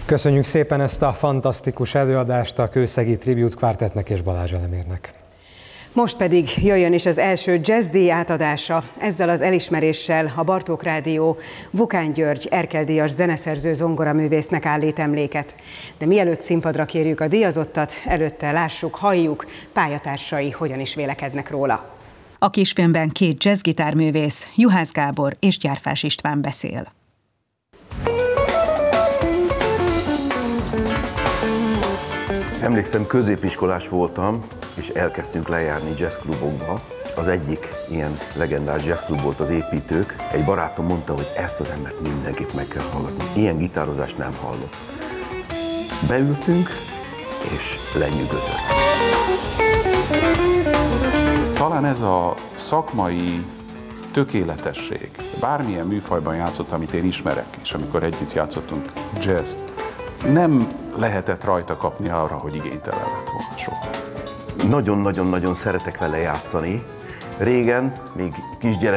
Köszönjük szépen ezt a fantasztikus előadást a Kőszegi Tribute Quartetnek és Balázs Elemérnek. Most pedig jöjjön is az első jazzdíj átadása. Ezzel az elismeréssel a Bartók Rádió Vukán György Erkel-díjas zeneszerző zongoraművésznek állít emléket. De mielőtt színpadra kérjük a díjazottat, előtte lássuk, halljuk, pályatársai hogyan is vélekednek róla. A kisfilmben két jazzgitárművész, Juhász Gábor és Gyárfás István beszél. Emlékszem, középiskolás voltam, és elkezdtünk lejárni jazzklubokba. Az egyik ilyen legendás jazzklub volt az Építők. Egy barátom mondta, hogy ezt az embert mindenképp meg kell hallgatni. Ilyen gitározást nem hallott. Beültünk, és lenyűgözött. Talán ez a szakmai tökéletesség. Bármilyen műfajban játszott, amit én ismerek, és amikor együtt játszottunk jazzt, nem lehetett rajta kapni arra, hogy igénytelen lett volna sokkal. Nagyon-nagyon-nagyon szeretek vele játszani. Régen, még kisgyerek